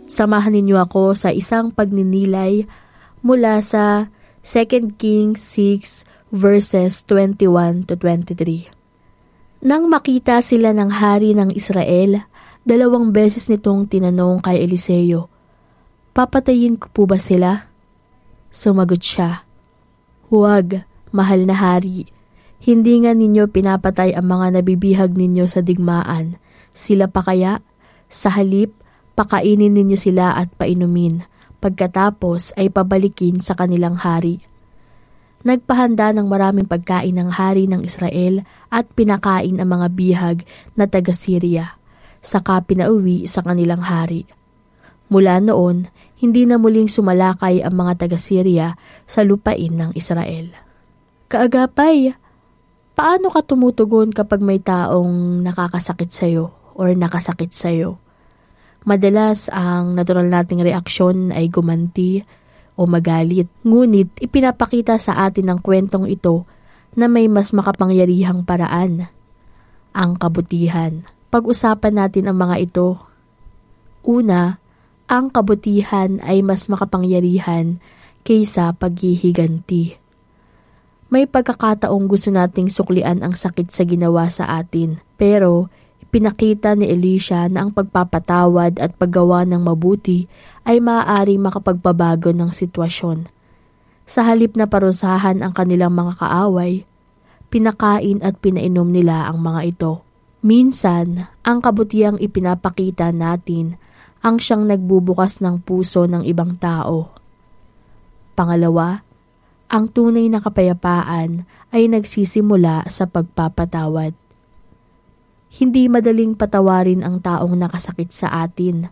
Samahan ninyo ako sa isang pagninilay mula sa 2 Kings 6 verses 21 to 23. Nang makita sila ng hari ng Israel, 2 beses nitong tinanong kay Eliseo, "Papatayin ko po ba sila?" Sumagot siya, "Huwag, mahal na hari. Hindi nga ninyo pinapatay ang mga nabibihag ninyo sa digmaan. Sila pa kaya? Sa halip, pakainin ninyo sila at painumin. Pagkatapos ay pabalikin sa kanilang hari." Nagpahanda ng maraming pagkain ng hari ng Israel at pinakain ang mga bihag na taga-Syria, saka pinauwi sa kanilang hari. Mula noon, hindi na muling sumalakay ang mga taga-Syria sa lupain ng Israel. Kaagapay, paano ka tumutugon kapag may taong nakakasakit sa'yo or nakasakit sa'yo? Madalas ang natural nating reaksyon ay gumanti o magalit. Ngunit ipinapakita sa atin ng kwentong ito na may mas makapangyarihang paraan, ang kabutihan. Pag-usapan natin ang mga ito. Una, ang kabutihan ay mas makapangyarihan kaysa paghihiganti. May pagkakataong gusto nating suklian ang sakit sa ginawa sa atin, pero pinakita ni Elisha na ang pagpapatawad at paggawa ng mabuti ay maaaring makapagpabago ng sitwasyon. Sa halip na parusahan ang kanilang mga kaaway, pinakain at pinainom nila ang mga ito. Minsan, ang kabutihang ipinapakita natin ang siyang nagbubukas ng puso ng ibang tao. Pangalawa, ang tunay na kapayapaan ay nagsisimula sa pagpapatawad. Hindi madaling patawarin ang taong nakasakit sa atin.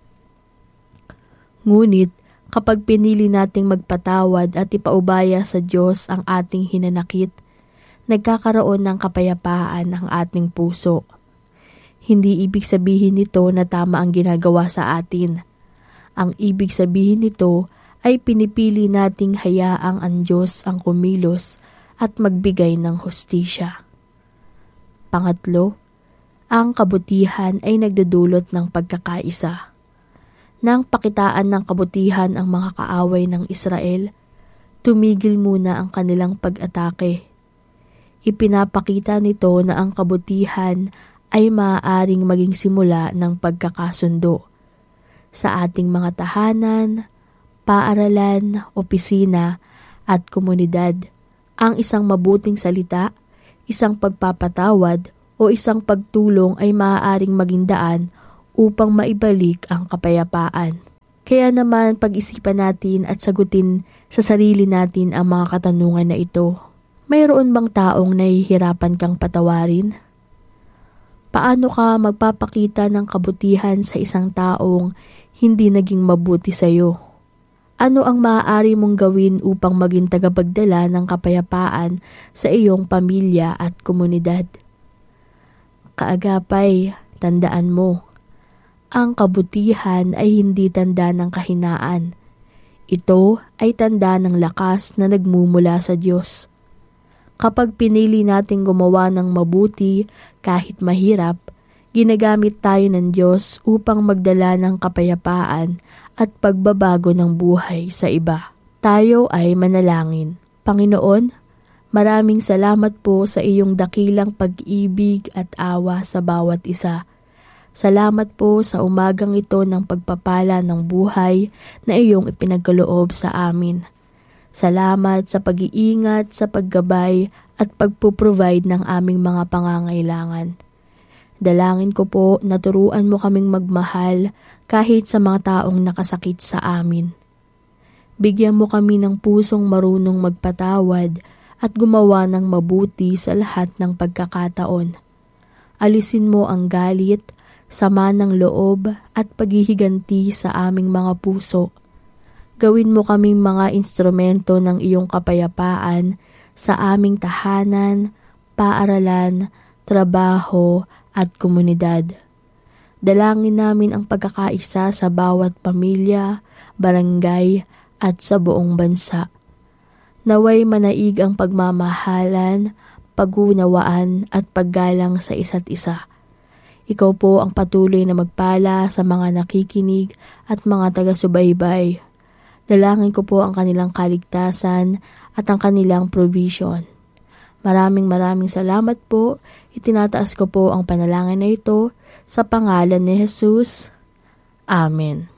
Ngunit kapag pinili nating magpatawad at ipaubaya sa Diyos ang ating hinanakit, nagkakaroon ng kapayapaan ang ating puso. Hindi ibig sabihin nito na tama ang ginagawa sa atin. Ang ibig sabihin nito ay pinipili nating hayaang ang Diyos ang kumilos at magbigay ng hustisya. Pangatlo, ang kabutihan ay nagdudulot ng pagkakaisa. Nang pakitaan ng kabutihan ang mga kaaway ng Israel, tumigil muna ang kanilang pag-atake. Ipinapakita nito na ang kabutihan ay maaaring maging simula ng pagkakasundo. Sa ating mga tahanan, paaralan, opisina at komunidad, ang isang mabuting salita, isang pagpapatawad o isang pagtulong ay maaaring maging daan upang maibalik ang kapayapaan. Kaya naman pag-isipan natin at sagutin sa sarili natin ang mga katanungan na ito. Mayroon bang taong nahihirapan kang patawarin? Paano ka magpapakita ng kabutihan sa isang taong hindi naging mabuti sa iyo? Ano ang maaari mong gawin upang maging tagapagdala ng kapayapaan sa iyong pamilya at komunidad? Kaagapay, tandaan mo, ang kabutihan ay hindi tanda ng kahinaan. Ito ay tanda ng lakas na nagmumula sa Diyos. Kapag pinili nating gumawa ng mabuti kahit mahirap, ginagamit tayo ng Diyos upang magdala ng kapayapaan at pagbabago ng buhay sa iba. Tayo ay manalangin. Panginoon, maraming salamat po sa iyong dakilang pag-ibig at awa sa bawat isa. Salamat po sa umagang ito ng pagpapala ng buhay na iyong ipinagkaloob sa amin. Salamat sa pag-iingat, sa paggabay at pagpuprovide ng aming mga pangangailangan. Dalangin ko po na turuan mo kaming magmahal kahit sa mga taong nakasakit sa amin. Bigyan mo kami ng pusong marunong magpatawad at gumawa ng mabuti sa lahat ng pagkakataon. Alisin mo ang galit, sama ng loob at paghihiganti sa aming mga puso. Gawin mo kaming mga instrumento ng iyong kapayapaan sa aming tahanan, paaralan, trabaho at komunidad. Dalangin namin ang pagkakaisa sa bawat pamilya, barangay at sa buong bansa. Naway manaig ang pagmamahalan, pag-unawaan at paggalang sa isa't isa. Ikaw po ang patuloy na magpala sa mga nakikinig at mga taga-subaybay. Dalangin ko po ang kanilang kaligtasan at ang kanilang provision. Maraming salamat po. Itinataas ko po ang panalangin na ito sa pangalan ni Jesus. Amen.